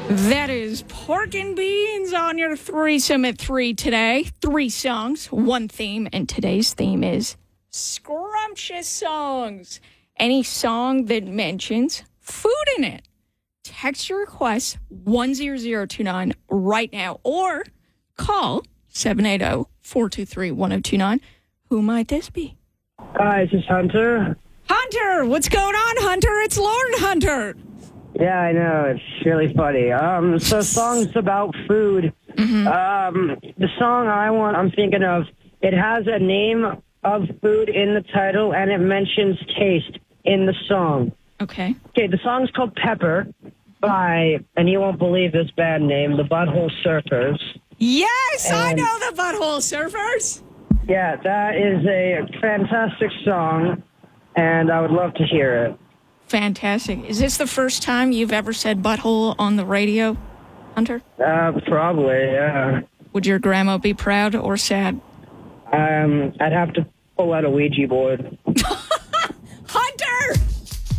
That is Pork and Beans on your threesome at 3 today. 3 songs, 1 theme, and today's theme is scrumptious songs. Any song that mentions food in it. Text your request 10029 right now or call 780-423-1029. Who might this be? Hi, this is Hunter. Hunter, what's going on, Hunter? It's Lord Hunter. Yeah, I know. It's really funny. So songs about food. The song I'm thinking of, it has a name of food in the title, and it mentions taste in the song. Okay. Okay, the song's called Pepper by, and you won't believe this band name, the Butthole Surfers. Yes, I know the Butthole Surfers. Yeah, that is a fantastic song, and I would love to hear it. Fantastic. Is this the first time you've ever said butthole on the radio, Hunter? Probably, yeah. Would your grandma be proud or sad? I'd have to pull out a Ouija board.